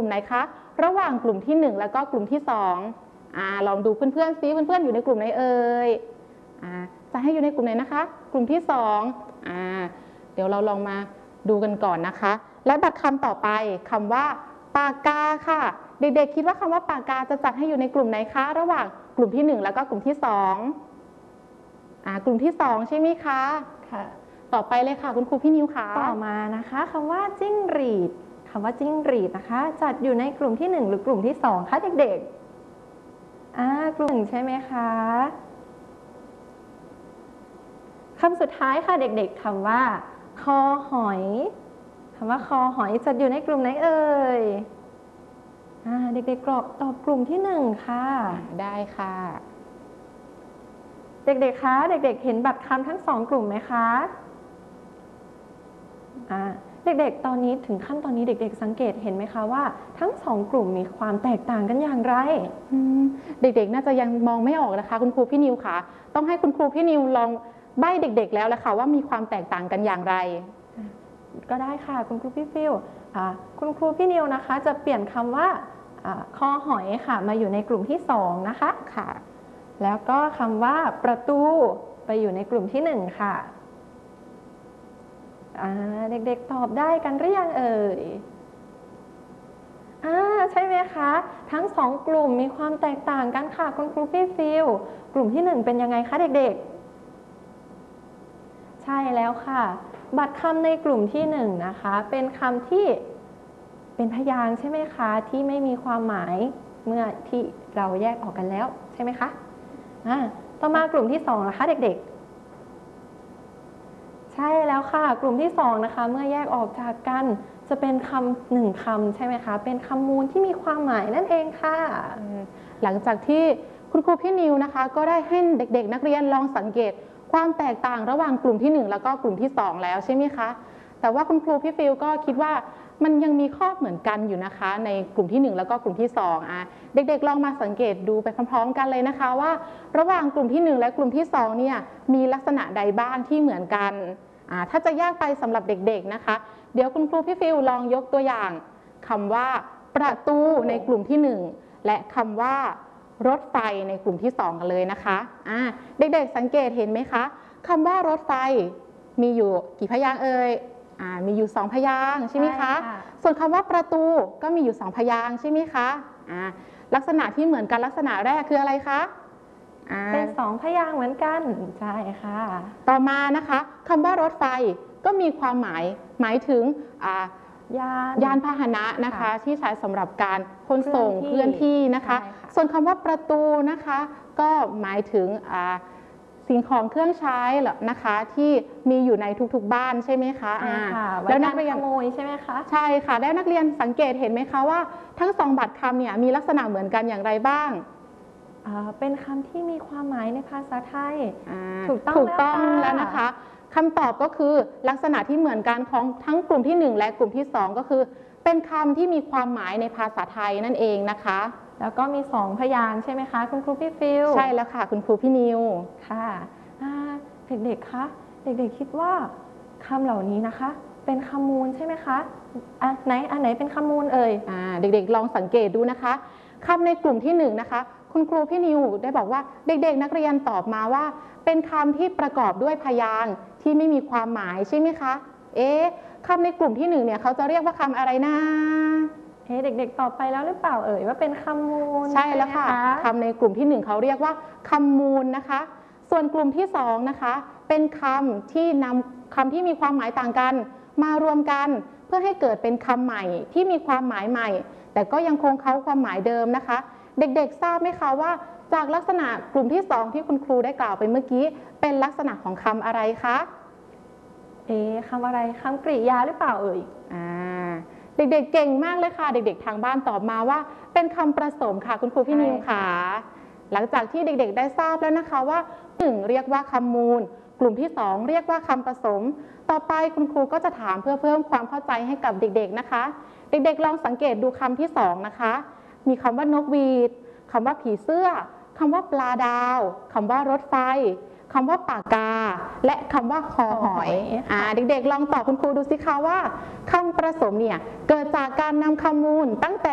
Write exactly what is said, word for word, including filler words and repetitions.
มไหนคะระหว่างกลุ่มที่หนึ่งแล้วก็กลุ่มที่สองอ่าลองดูเพื่อนๆซิเพื่อนๆอยู่ในกลุ่มไหนเอ่ยอ่าจะให้อยู่ในกลุ่มไหนนะคะกลุ่มที่สองอ่าเดี๋ยวเราลองมาดูกันก่อนนะคะและบัตรคำต่อไปคำว่าปากกาค่ะเด็กๆคิดว่าคำว่าปากกาจะจัดให้อยู่ในกลุ่มไหนคะระหว่างกลุ่มที่หนึ่งแล้วก็กลุ่มที่สองอ่ากลุ่มที่สองใช่ไหมคะค่ะต่อไปเลยค่ะคุณครูพี่นิวค่ะต่อมานะคะคำว่าจิ้งหรีดคำว่าจิ้งหรีดนะคะจัดอยู่ในกลุ่มที่หนึ่งหรือกลุ่มที่สองคะเด็กๆอ่ากลุ่มหนึ่งใช่ไหมคะคำสุดท้ายค่ะเด็กๆคำว่าคอหอยคำว่าคอหอยจัดอยู่ในกลุ่มไหนเอ่ยอ่าเด็กๆกรอบตอบกลุ่มที่หนึ่งค่ะได้ค่ะเด็กๆคะเด็กๆเห็นบัตรคำทั้งสองกลุ่มไหมคะอ่าเด็กๆตอนนี้ถึงขั้นตอนนี้เด็กๆสังเกตเห็นไหมคะว่าทั้งสองกลุ่มมีความแตกต่างกันอย่างไรเด็กๆน่าจะยังมองไม่ออกนะคะคุณครูพี่นิวค่ะต้องให้คุณครูพี่นิวลองใบ้เด็กๆแล้วแหละค่ะว่ามีความแตกต่างกันอย่างไรก็ได้ค่ะคุณครูพี่ฟิวคุณครูพี่นิวนะคะจะเปลี่ยนคำว่าคอหอยค่ะมาอยู่ในกลุ่มที่สองนะคะค่ะแล้วก็คำว่าประตูไปอยู่ในกลุ่มที่หนึ่งค่ะเด็กๆตอบได้กันหรือยังเอ่ยใช่ไหมคะทั้งสองกลุ่มมีความแตกต่างกันค่ะคุณครูพี่ฟิวกลุ่มที่หนึ่งเป็นยังไงคะเด็กๆใช่แล้วค่ะบัตรคำในกลุ่มที่หนึ่งนะคะเป็นคำที่เป็นพยางค์ใช่ไหมคะที่ไม่มีความหมายเมื่อที่เราแยกออกกันแล้วใช่ไหมคะต่อมากลุ่มที่สองนะคะเด็กๆใช่แล้วค่ะกลุ่มที่สองนะคะเมื่อแยกออกจากกันจะเป็นคำหนึ่งคำใช่ไหมคะเป็นคำมูลที่มีความหมายนั่นเองค่ะหลังจากที่คุณครูพี่นิวนะคะก็ได้ให้เด็กๆนักเรียนลองสังเกตความแตกต่างระหว่างกลุ่มที่หนึ่งแล้วก็กลุ่มที่สองแล้วใช่ไหมคะแต่ว่าคุณครูพี่ฟิลก็คิดว่ามันยังมีข้อเหมือนกันอยู่นะคะในกลุ่มที่หนึ่งแล้วก็กลุ่มที่สองอ่ะเด็กๆลองมาสังเกตดูไปพร้อมๆกันเลยนะคะว่าระหว่างกลุ่มที่หนึ่งและกลุ่มที่สองเนี่ยมีลักษณะใดบ้างที่เหมือนกันอ่าถ้าจะยากไปสำหรับเด็กๆนะคะเดี๋ยวคุณครูพี่ฟิลลองยกตัวอย่างคำว่าประตูในกลุ่มที่หนึ่งและคำว่ารถไฟในกลุ่มที่สองกันเลยนะคะอ่าเด็กๆสังเกตเห็นไหมคะคำว่ารถไฟมีอยู่กี่พยางค์เอ่ยอ่ามีอยู่สองพยางค์ใช่ไหมคะส่วนคำว่าประตูก็มีอยู่สองพยางค์ใช่ไหมคะอ่าลักษณะที่เหมือนกันลักษณะแรกคืออะไรคะเป็นสองพยางค์เหมือนกันใช่ค่ะต่อมานะคะคำว่ารถไฟก็มีความหมายหมายถึงยานยานพาหนะนะคะที่ใช้สำหรับการขนส่งเคลื่อนที่นะคะส่วนคำว่าประตูนะคะก็หมายถึงสิ่งของเครื่องใช้นะคะที่มีอยู่ในทุกๆบ้านใช่ไหมคะแล้วนักเรียนขโมยใช่ไหมคะใช่ค่ะแล้วนักเรียนสังเกตเห็นไหมคะว่าทั้งสองบัตรคำเนี่ยมีลักษณะเหมือนกันอย่างไรบ้างเป็นคำที่มีความหมายในภาษาไทยถูกต้องถูกต้องแล้วนะคะคำตอบก็คือลักษณะที่เหมือนกันของทั้งกลุ่มที่หนึ่งและกลุ่มที่สองก็คือเป็นคำที่มีความหมายในภาษาไทยนั่นเองนะคะแล้วก็มีสองพยางค์ใช่ไหมคะคุณครูพี่ฟิลใช่แล้วค่ะคุณครูพี่นิวค่ะเด็กๆคะเด็กๆคิดว่าคำเหล่านี้นะคะเป็นคำมูลใช่ไหมคะอ่ะไหนอันไหนเป็นคำมูลเอ่ยอ่าเด็กๆลองสังเกตดูนะคะคำในกลุ่มที่หนึ่งนะคะคุณครูพี่นิวได้บอกว่าเด็กๆนักเรียนตอบมาว่าเป็นคำที่ประกอบด้วยพยางค์ที่ไม่มีความหมายใช่ไหมคะเอ๊ะคำในกลุ่มที่หนึ่งเนี่ยเขาจะเรียกว่าคำอะไรนะเอ๊ะเด็กๆตอบไปแล้วหรือเปล่าเอ่ยว่าเป็นคำมูลใช่แล้วค่ะคำในกลุ่มที่หนึ่งเขาเรียกว่าคำมูลนะคะส่วนกลุ่มที่สองนะคะเป็นคำที่นำคำที่มีความหมายต่างกันมารวมกันเพื่อให้เกิดเป็นคำใหม่ที่มีความหมายใหม่แต่ก็ยังคงเขาความหมายเดิมนะคะเด็กๆทราบไหมคะว่าจากลักษณะกลุ่มที่สองที่คุณครูได้กล่าวไปเมื่อกี้เป็นลักษณะของคำอะไรคะเอ๊ะคำอะไรคำกริยาหรือเปล่าเอ่ยอ่าเด็กๆเก่งมากเลยค่ะเด็กๆทางบ้านตอบมาว่าเป็นคำผสมค่ะคุณครูพี่นิวค่ะหลังจากที่เด็กๆได้ทราบแล้วนะคะว่าหนึ่งเรียกว่าคำมูลกลุ่มที่สองเรียกว่าคำผสมต่อไปคุณครูก็จะถามเพื่อเพิ่มความเข้าใจให้กับเด็กๆนะคะเด็กๆลองสังเกตดูคำที่สองนะคะมีคำว่านกหวีดคำว่าผีเสื้อคำว่าปลาดาวคำว่ารถไฟคำว่าปากกาและคำว่าคอหอยอ่าเด็กๆลองตอบคุณครูดูสิคะว่าคำผสมเนี่ยเกิดจากการนำคำมูลตั้งแต่